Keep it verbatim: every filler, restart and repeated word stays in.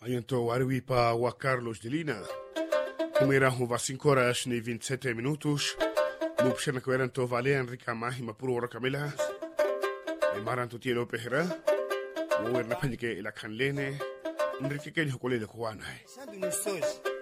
Ayanto Ariwipa wa Carlos de Lina. Kumerahu va cinco horas ni vinte e sete minutos. Mupshana kweranto vale Enrica Mahima puro ora Camila. E maranto tielo pehera. Uwer na panike ila kanlene. Enrique Kenyo kole le kuwana. Sandu nusoji.